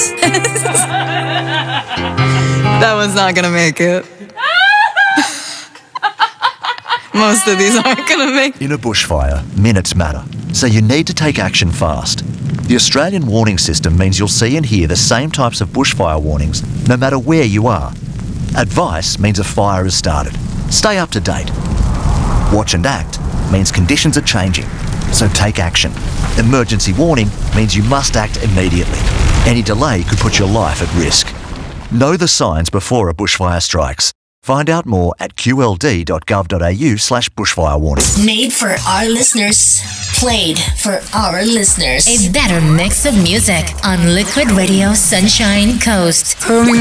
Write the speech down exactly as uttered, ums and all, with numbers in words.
this. That one's not gonna make it. Most of these aren't gonna make it. In a bushfire, minutes matter, so you need to take action fast. The Australian warning system means you'll see and hear the same types of bushfire warnings no matter where you are. Advice means a fire has started. Stay up to date. Watch and act means conditions are changing, so take action. Emergency warning means you must act immediately. Any delay could put your life at risk. Know the signs before a bushfire strikes. Find out more at qld.gov.au slash bushfire warning. Made for our listeners. Played for our listeners. A better mix of music on Liquid Radio Sunshine Coast.